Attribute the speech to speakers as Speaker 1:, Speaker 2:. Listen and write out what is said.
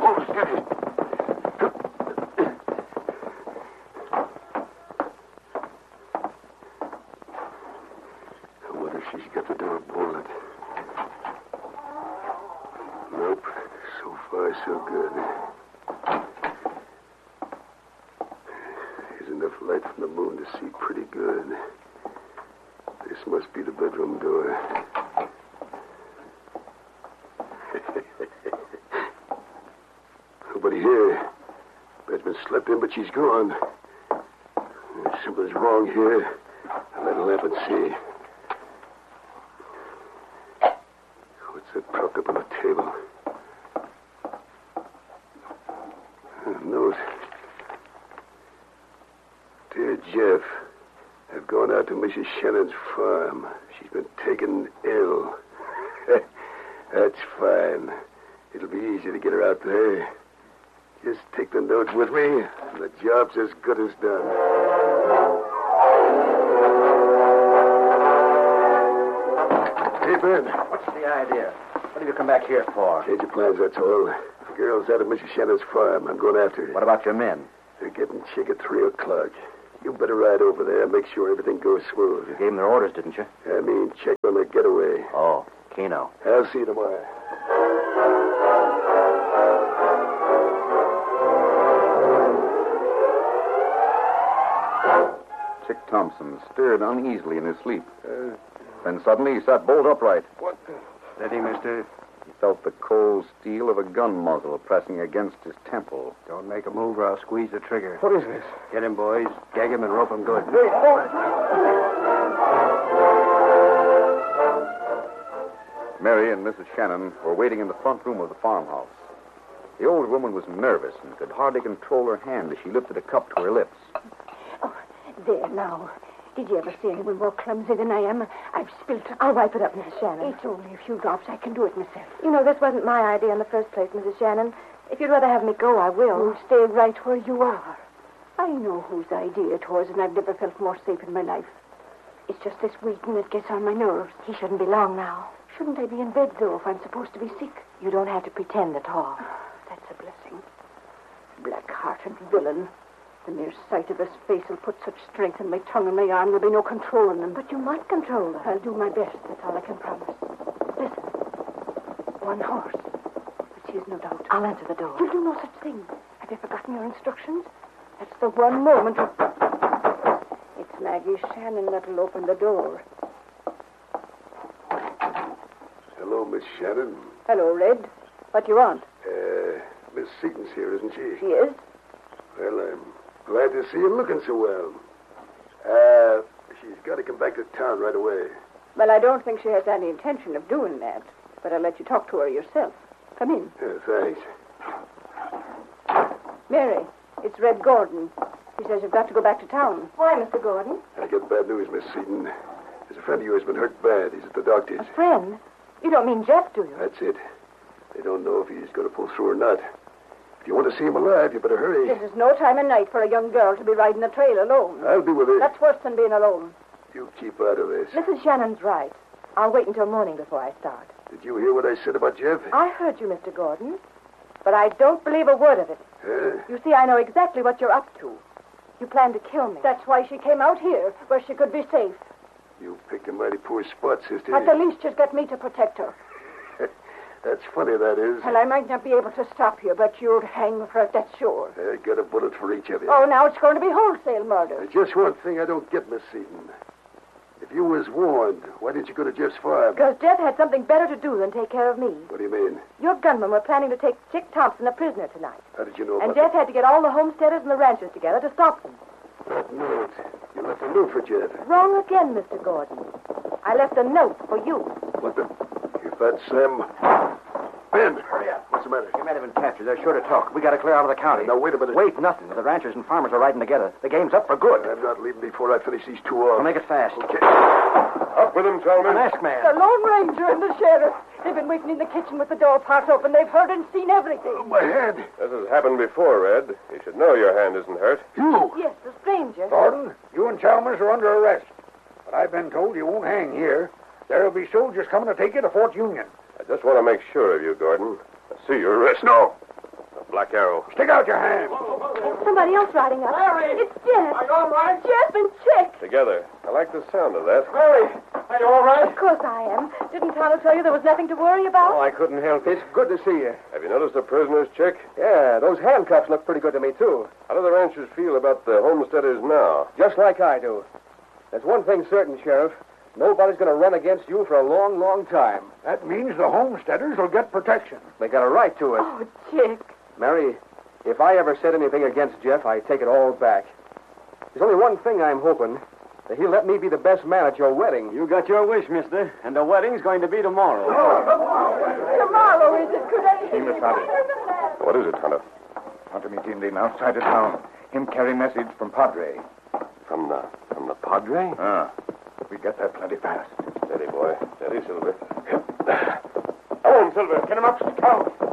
Speaker 1: Oh, steady. I wonder if she's got the door bolted. Nope. So far, so good. There's enough light from the moon to see pretty good. This must be the bedroom door. Nobody here. Bed's been slept in, but she's gone. Something's wrong here. I'll light a lamp and see. What's that propped up on the table? A note. Dear Jeff, I've gone out to Mrs. Shannon's farm. She's been taken ill. That's fine. It'll be easy to get her out there. Just take the note with me, and the job's as good as done. Hey, Ben.
Speaker 2: What's the idea? What have you come back here for?
Speaker 1: Change of plans, that's all. The girl's out at Mrs. Shannon's farm. I'm going after her.
Speaker 2: What about your men?
Speaker 1: They're getting chick at 3 o'clock. You better ride over there and make sure everything goes smooth.
Speaker 2: You gave them their orders, didn't you?
Speaker 1: I mean, check on their getaway.
Speaker 2: Oh, Keno.
Speaker 1: I'll see you tomorrow.
Speaker 3: Chick Thompson stirred uneasily in his sleep. Then suddenly he sat bolt upright.
Speaker 1: What?
Speaker 4: Steady, mister.
Speaker 3: He felt the cold steel of a gun muzzle pressing against his temple.
Speaker 4: Don't make a move or I'll squeeze the trigger.
Speaker 1: What is this?
Speaker 4: Get him, boys. Gag him and rope him good.
Speaker 3: Mary and Mrs. Shannon were waiting in the front room of the farmhouse. The old woman was nervous and could hardly control her hand as she lifted a cup to her lips.
Speaker 5: Oh, there now. Did you ever see anyone more clumsy than I am? I've spilt it. I'll wipe it up, Mrs. Shannon. It's only a few drops. I can do it myself.
Speaker 6: You know, this wasn't my idea in the first place, Mrs. Shannon. If you'd rather have me go, I will.
Speaker 5: You'll stay right where you are. I know whose idea it was, and I've never felt more safe in my life. It's just this waiting that gets on my nerves.
Speaker 6: He shouldn't be long now.
Speaker 5: Shouldn't I be in bed, though, if I'm supposed to be sick?
Speaker 6: You don't have to pretend at all.
Speaker 5: That's a blessing. Black-hearted villain. The mere sight of his face will put such strength in my tongue and my arm there'll be no controlling them.
Speaker 6: But you might control them.
Speaker 5: I'll do my best. That's all I can promise. Listen. One horse. But she's no doubt.
Speaker 6: I'll answer the door.
Speaker 5: You'll do no such thing. Have you forgotten your instructions? That's the one moment. It's Maggie Shannon that'll open the door.
Speaker 1: Hello, Miss Shannon.
Speaker 5: Hello, Red. What do you want?
Speaker 1: Miss Seaton's here, isn't she?
Speaker 5: She is.
Speaker 1: Well, I'm glad to see you looking so well. She's got to come back to town right away.
Speaker 5: Well, I don't think she has any intention of doing that. But I'll let you talk to her yourself. Come in.
Speaker 1: Thanks.
Speaker 5: Mary, it's Red Gordon. He says you've got to go back to town.
Speaker 6: Why, Mr. Gordon?
Speaker 1: I got bad news, Miss Seaton. There's a friend of yours been hurt bad. He's at the doctor's.
Speaker 6: A friend? You don't mean Jeff, do you?
Speaker 1: That's it. They don't know if he's going to pull through or not. If you want to see him alive, you better hurry.
Speaker 5: This is no time of night for a young girl to be riding the trail alone.
Speaker 1: I'll be with her.
Speaker 5: That's worse than being alone.
Speaker 1: You keep out of this.
Speaker 6: Mrs. Shannon's right. I'll wait until morning before I start.
Speaker 1: Did you hear what I said about Jeff?
Speaker 6: I heard you, Mr. Gordon. But I don't believe a word of it. You see, I know exactly what you're up to. You plan to kill me.
Speaker 5: That's why she came out here, where she could be safe.
Speaker 1: You picked a mighty poor spot, sister.
Speaker 5: At the least, she's got me to protect her.
Speaker 1: That's funny, that is.
Speaker 5: Well, I might not be able to stop you, but you'll hang for it, that's sure.
Speaker 1: I got a bullet for each of you.
Speaker 5: Oh, now it's going to be wholesale murder.
Speaker 1: Just one thing I don't get, Miss Seaton. If you was warned, why didn't you go to Jeff's farm?
Speaker 6: Because Jeff had something better to do than take care of me.
Speaker 1: What do you mean?
Speaker 6: Your gunmen were planning to take Chick Thompson a prisoner tonight.
Speaker 1: How did you know
Speaker 6: And
Speaker 1: about
Speaker 6: Jeff had to get all the homesteaders and the ranchers together to stop them.
Speaker 1: that note? You left a note for Jeff.
Speaker 6: Wrong again, Mr. Gordon. I left a note for you.
Speaker 1: What the... If that's Sam... Ben!
Speaker 2: Hurry up.
Speaker 1: What's the matter?
Speaker 2: Your men have been captured. They're sure to talk. We got to clear out of the county.
Speaker 1: Now, wait a minute.
Speaker 2: Wait, nothing. The ranchers and farmers are riding together. The game's up for good.
Speaker 1: I'm not leaving before I finish these two off.
Speaker 2: We'll make it fast.
Speaker 1: Okay. Up with them, gentlemen.
Speaker 2: An masked man.
Speaker 5: The Lone Ranger and the sheriff. They've been waiting in the kitchen with the door part open. They've heard and seen everything.
Speaker 1: My hand.
Speaker 7: This has happened before, Red. You should know your hand isn't hurt.
Speaker 1: You!
Speaker 6: Yes, the stranger.
Speaker 4: Gordon, you and Chalmers are under arrest. But I've been told you won't hang here. There'll be soldiers coming to take you to Fort Union.
Speaker 7: I just want to make sure of you, Gordon. I see your wrist. No. Black Arrow.
Speaker 4: Stick out your hand.
Speaker 6: Somebody else riding up.
Speaker 8: Mary!
Speaker 6: It's Jeff.
Speaker 8: Are you all right?
Speaker 6: Jeff and Chick.
Speaker 7: Together. I like the sound of that.
Speaker 8: Mary! Are you all right?
Speaker 6: Of course I am. Didn't Tonto tell you there was nothing to worry about?
Speaker 8: Oh, I couldn't help it. It's good to see you.
Speaker 7: Have you noticed the prisoners, Chick?
Speaker 8: Yeah, those handcuffs look pretty good to me, too.
Speaker 7: How do the ranchers feel about the homesteaders now?
Speaker 8: Just like I do. There's one thing certain, Sheriff. Nobody's going to run against you for a long, long time.
Speaker 4: That means the homesteaders will get protection.
Speaker 8: They got a right to it.
Speaker 6: Oh, Chick.
Speaker 8: Mary, if I ever said anything against Jeff, I take it all back. There's only one thing I'm hoping, that he'll let me be the best man at your wedding.
Speaker 2: You got your wish, mister. And the wedding's going to be tomorrow.
Speaker 6: Tomorrow, is it? Could anything
Speaker 3: Miss Hardy.
Speaker 7: What is it, Tonto?
Speaker 3: Hunter meet Indian outside of town. Him carry message from Padre.
Speaker 7: From the Padre?
Speaker 3: We get there plenty fast.
Speaker 7: Steady, boy. Steady, Silver.
Speaker 3: Come on, Silver. Get him up. Stick out.